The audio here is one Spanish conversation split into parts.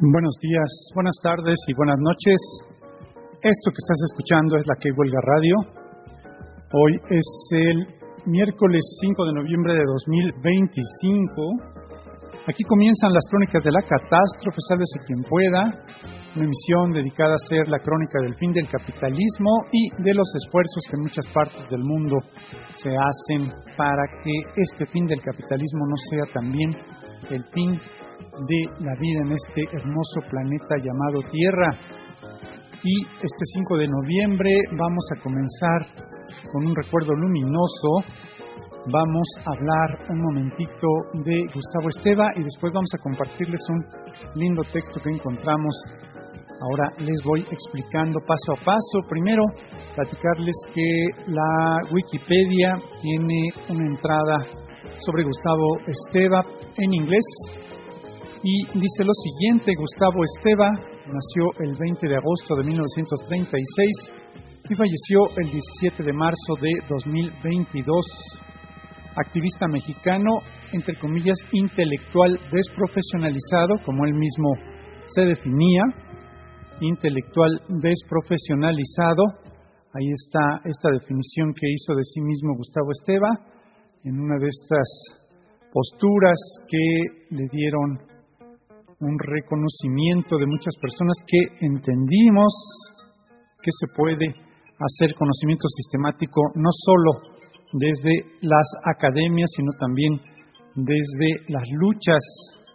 Buenos días, buenas tardes y buenas noches. Esto que estás escuchando es La Que Huelga Radio. Hoy es el miércoles 5 de noviembre de 2025. Aquí comienzan las crónicas de la catástrofe, sálvese quien pueda. Una emisión dedicada a hacer la crónica del fin del capitalismo y de los esfuerzos que en muchas partes del mundo se hacen para que este fin del capitalismo no sea también el fin de la vida en este hermoso planeta llamado Tierra. Y este 5 de noviembre vamos a comenzar con un recuerdo luminoso. Vamos a hablar un momentito de Gustavo Esteva y después vamos a compartirles un lindo texto que encontramos. Ahora les voy explicando paso a paso. Primero, platicarles que la Wikipedia tiene una entrada sobre Gustavo Esteva en inglés. Y dice lo siguiente: Gustavo Esteva nació el 20 de agosto de 1936 y falleció el 17 de marzo de 2022. Activista mexicano, entre comillas, intelectual desprofesionalizado, como él mismo se definía, intelectual desprofesionalizado. Ahí está esta definición que hizo de sí mismo Gustavo Esteva, en una de estas posturas que le dieron un reconocimiento de muchas personas que entendimos que se puede hacer conocimiento sistemático no solo desde las academias, sino también desde las luchas.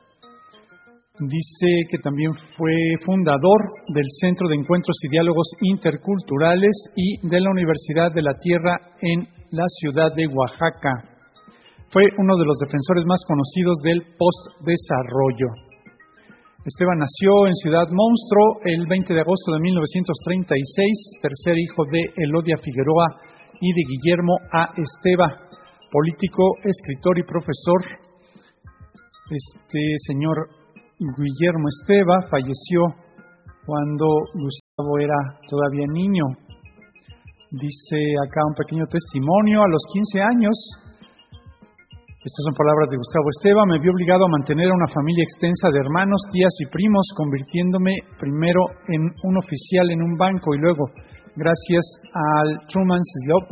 Dice que también fue fundador del Centro de Encuentros y Diálogos Interculturales y de la Universidad de la Tierra en la ciudad de Oaxaca. Fue uno de los defensores más conocidos del postdesarrollo. Esteva nació en Ciudad Monstruo el 20 de agosto de 1936, tercer hijo de Elodia Figueroa y de Guillermo A. Esteva, político, escritor y profesor. Este señor Guillermo Esteva falleció cuando Gustavo era todavía niño. Dice acá un pequeño testimonio: a los 15 años, estas son palabras de Gustavo Esteva, me vi obligado a mantener a una familia extensa de hermanos, tías y primos, convirtiéndome primero en un oficial en un banco y luego, gracias al Truman's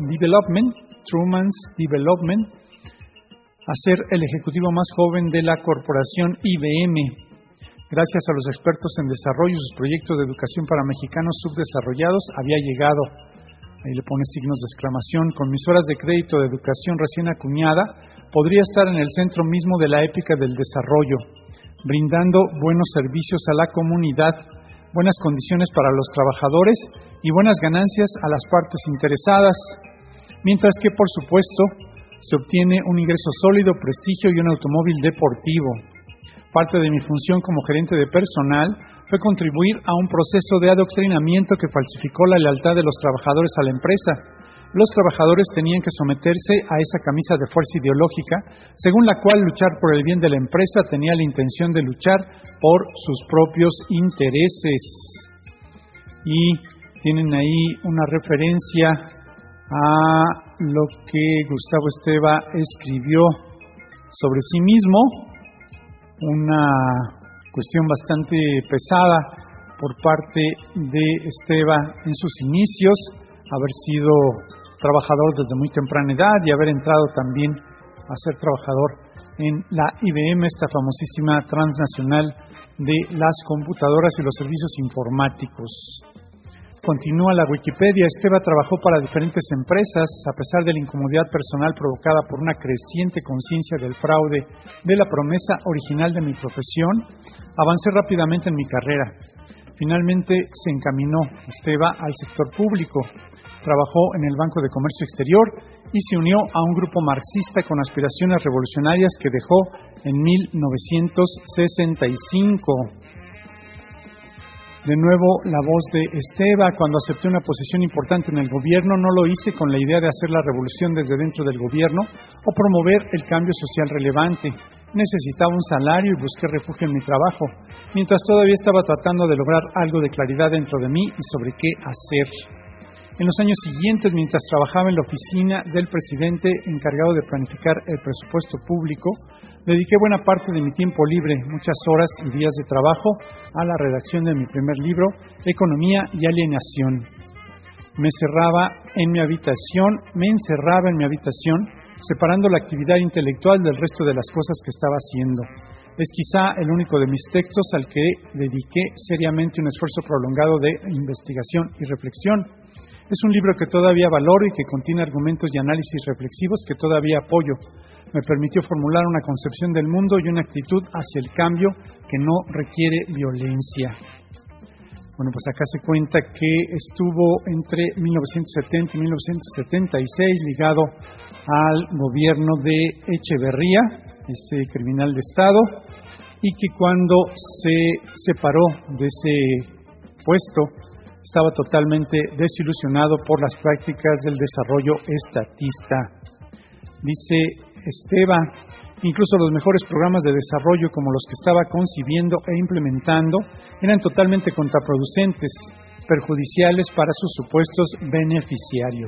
Development, a ser el ejecutivo más joven de la corporación IBM. Gracias a los expertos en desarrollo y sus proyectos de educación para mexicanos subdesarrollados, había llegado, ahí le pone signos de exclamación, con mis horas de crédito de educación recién acuñada, podría estar en el centro mismo de la épica del desarrollo, brindando buenos servicios a la comunidad, buenas condiciones para los trabajadores y buenas ganancias a las partes interesadas, mientras que, por supuesto, se obtiene un ingreso sólido, prestigio y un automóvil deportivo. Parte de mi función como gerente de personal fue contribuir a un proceso de adoctrinamiento que falsificó la lealtad de los trabajadores a la empresa. Los trabajadores tenían que someterse a esa camisa de fuerza ideológica, según la cual luchar por el bien de la empresa tenía la intención de luchar por sus propios intereses. Y tienen ahí una referencia a lo que Gustavo Esteva escribió sobre sí mismo, una cuestión bastante pesada por parte de Esteva en sus inicios, haber sido trabajador desde muy temprana edad y haber entrado también a ser trabajador en la IBM, esta famosísima transnacional de las computadoras y los servicios informáticos. Continúa la Wikipedia: Esteva trabajó para diferentes empresas. A pesar de la incomodidad personal provocada por una creciente conciencia del fraude de la promesa original de mi profesión, avancé rápidamente en mi carrera. Finalmente se encaminó Esteva al sector público. Trabajó en el Banco de Comercio Exterior y se unió a un grupo marxista con aspiraciones revolucionarias que dejó en 1965. De nuevo, la voz de Esteva: cuando acepté una posición importante en el gobierno, no lo hice con la idea de hacer la revolución desde dentro del gobierno o promover el cambio social relevante. Necesitaba un salario y busqué refugio en mi trabajo, mientras todavía estaba tratando de lograr algo de claridad dentro de mí y sobre qué hacer. En los años siguientes, mientras trabajaba en la oficina del presidente encargado de planificar el presupuesto público, Dediqué buena parte de mi tiempo libre, muchas horas y días de trabajo, a la redacción de mi primer libro, Economía y Alienación. Me encerraba en mi habitación, separando la actividad intelectual del resto de las cosas que estaba haciendo. Es quizá el único de mis textos al que dediqué seriamente un esfuerzo prolongado de investigación y reflexión. Es un libro que todavía valoro y que contiene argumentos y análisis reflexivos que todavía apoyo. Me permitió formular una concepción del mundo y una actitud hacia el cambio que no requiere violencia. Bueno, pues acá se cuenta que estuvo entre 1970 y 1976 ligado al gobierno de Echeverría, este criminal de Estado, y que cuando se separó de ese puesto estaba totalmente desilusionado por las prácticas del desarrollo estatista. Dice Esteva, incluso los mejores programas de desarrollo como los que estaba concibiendo e implementando eran totalmente contraproducentes, perjudiciales para sus supuestos beneficiarios.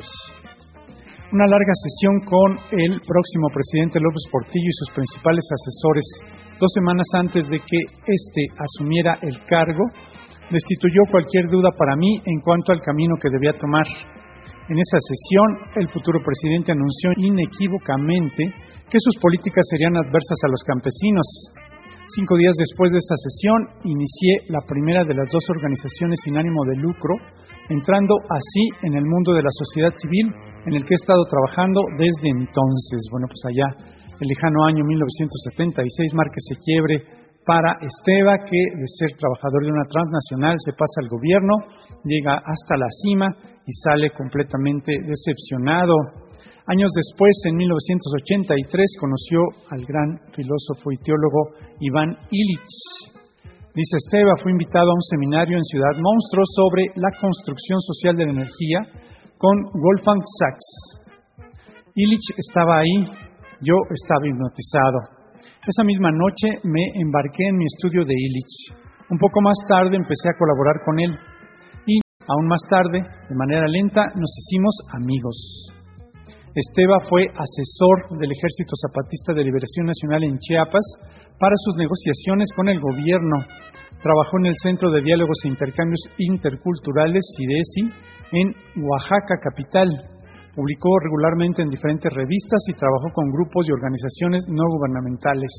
Una larga sesión con el próximo presidente López Portillo y sus principales asesores, 2 semanas antes de que éste asumiera el cargo, destituyó cualquier duda para mí en cuanto al camino que debía tomar. En esa sesión, el futuro presidente anunció inequívocamente que sus políticas serían adversas a los campesinos. 5 días después de esa sesión, inicié la primera de las 2 organizaciones sin ánimo de lucro, entrando así en el mundo de la sociedad civil, en el que he estado trabajando desde entonces. Bueno, pues allá, el lejano año 1976 marca ese quiebre para Esteva, que de ser trabajador de una transnacional se pasa al gobierno, llega hasta la cima y sale completamente decepcionado. Años después, en 1983, conoció al gran filósofo y teólogo Iván Illich. Dice Esteva, fue invitado a un seminario en Ciudad Monstruo sobre la construcción social de la energía con Wolfgang Sachs. Illich estaba ahí, yo estaba hipnotizado. Esa misma noche me embarqué en mi estudio de Illich. Un poco más tarde empecé a colaborar con él y, aún más tarde, de manera lenta, nos hicimos amigos. Esteva fue asesor del Ejército Zapatista de Liberación Nacional en Chiapas para sus negociaciones con el gobierno. Trabajó en el Centro de Diálogos e Intercambios Interculturales, CIDESI, en Oaxaca, capital. Publicó regularmente en diferentes revistas y trabajó con grupos y organizaciones no gubernamentales.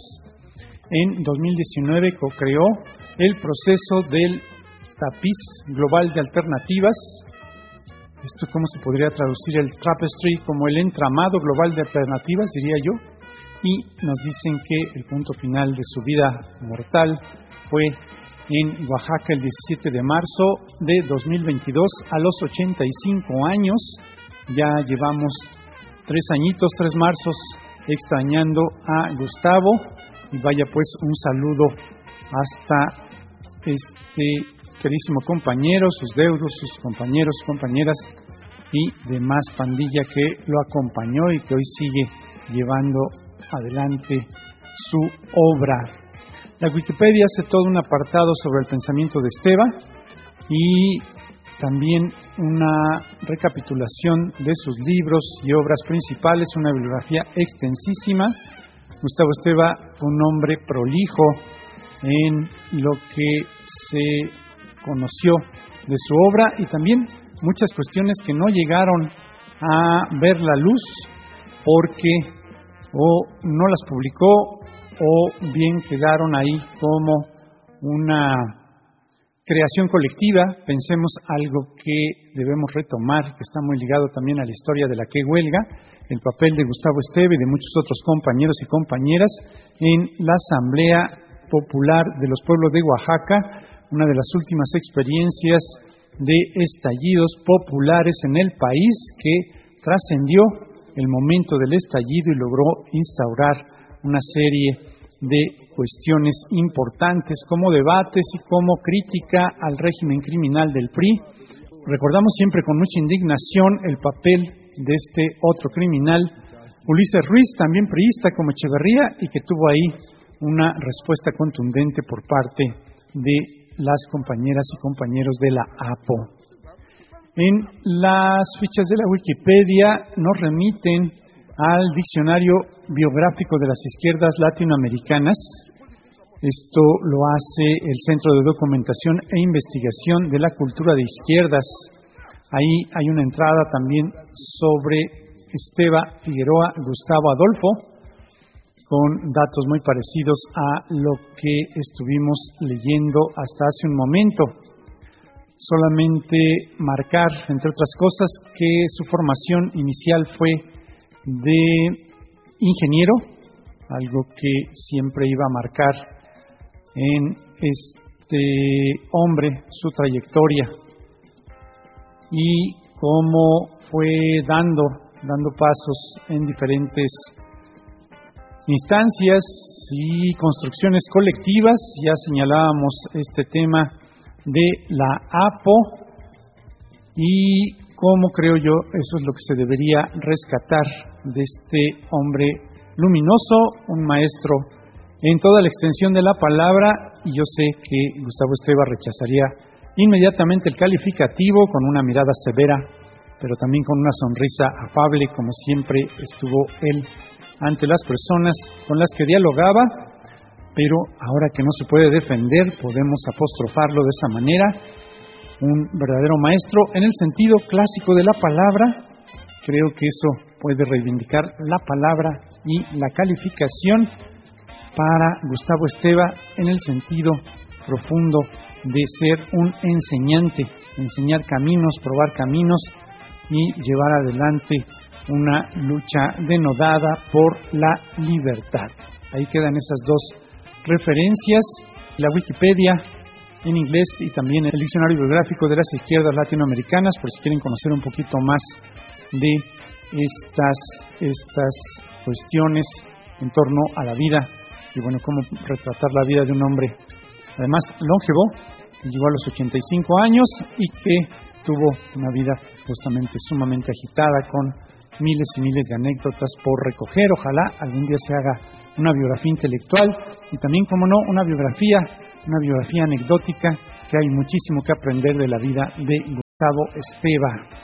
En 2019 co-creó el proceso del Tapiz Global de Alternativas. ¿Esto cómo se podría traducir? El tapestry, como el entramado global de alternativas, diría yo. Y nos dicen que el punto final de su vida mortal fue en Oaxaca el 17 de marzo de 2022 a los 85 años. Ya llevamos 3 añitos, 3 marzos extrañando a Gustavo, y vaya pues un saludo hasta este queridísimo compañero, sus deudos, sus compañeros, compañeras y demás pandilla que lo acompañó y que hoy sigue llevando adelante su obra. La Wikipedia hace todo un apartado sobre el pensamiento de Esteva y también una recapitulación de sus libros y obras principales, una bibliografía extensísima. Gustavo Esteva fue un hombre prolijo en lo que se conoció de su obra y también muchas cuestiones que no llegaron a ver la luz porque o no las publicó o bien quedaron ahí como una creación colectiva. Pensemos algo que debemos retomar, que está muy ligado también a la historia de la que huelga, el papel de Gustavo Esteva y de muchos otros compañeros y compañeras en la Asamblea Popular de los Pueblos de Oaxaca, una de las últimas experiencias de estallidos populares en el país que trascendió el momento del estallido y logró instaurar una serie de cuestiones importantes como debates y como crítica al régimen criminal del PRI. Recordamos siempre con mucha indignación el papel de este otro criminal, Ulises Ruiz, también priista como Echeverría, y que tuvo ahí una respuesta contundente por parte de las compañeras y compañeros de la APO. En las fichas de la Wikipedia nos remiten al Diccionario Biográfico de las Izquierdas Latinoamericanas. Esto lo hace el Centro de Documentación e Investigación de la Cultura de Izquierdas. Ahí hay una entrada también sobre Esteva Figueroa Gustavo Adolfo, con datos muy parecidos a lo que estuvimos leyendo hasta hace un momento. Solamente marcar, entre otras cosas, que su formación inicial fue de ingeniero, algo que siempre iba a marcar en este hombre su trayectoria, y cómo fue dando pasos en diferentes instancias y construcciones colectivas. Ya señalábamos este tema de la APO y cómo, creo yo, eso es lo que se debería rescatar de este hombre luminoso, un maestro en toda la extensión de la palabra. Y yo sé que Gustavo Esteva rechazaría inmediatamente el calificativo, con una mirada severa, pero también con una sonrisa afable, como siempre estuvo él ante las personas con las que dialogaba. Pero ahora que no se puede defender, podemos apostrofarlo de esa manera: un verdadero maestro en el sentido clásico de la palabra. Creo que eso puede reivindicar la palabra y la calificación para Gustavo Esteva en el sentido profundo de ser un enseñante, enseñar caminos, probar caminos y llevar adelante una lucha denodada por la libertad. Ahí quedan esas dos referencias: la Wikipedia en inglés y también el Diccionario Biográfico de las Izquierdas Latinoamericanas, por si quieren conocer un poquito más de estas cuestiones en torno a la vida y bueno, cómo retratar la vida de un hombre además longevo, que llegó a los 85 años y que tuvo una vida justamente sumamente agitada, con miles y miles de anécdotas por recoger. Ojalá algún día se haga una biografía intelectual y también, como no, una biografía anecdótica, que hay muchísimo que aprender de la vida de Gustavo Esteva.